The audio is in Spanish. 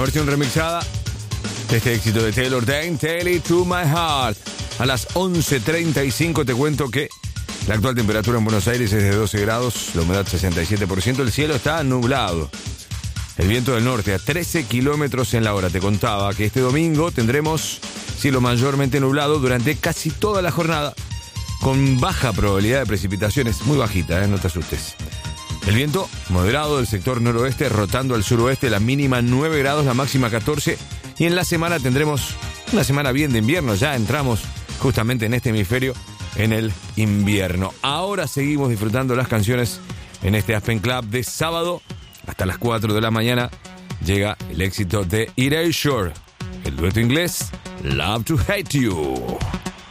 versión remixada de este éxito de Taylor Dayne, Tell It to My Heart. A las 11:35 te cuento que la actual temperatura en Buenos Aires es de 12 grados, la humedad 67%, el cielo está nublado. El viento del norte a 13 kilómetros en la hora. Te contaba que este domingo tendremos cielo mayormente nublado durante casi toda la jornada, con baja probabilidad de precipitaciones, muy bajita, no te asustes. El viento moderado del sector noroeste rotando al suroeste, la mínima 9 grados, la máxima 14. Y en la semana tendremos una semana bien de invierno, ya entramos justamente en este hemisferio, en el invierno. Ahora seguimos disfrutando las canciones en este Aspen Club de sábado. Hasta las 4 de la mañana llega el éxito de Erasure, el dueto inglés Love to Hate You.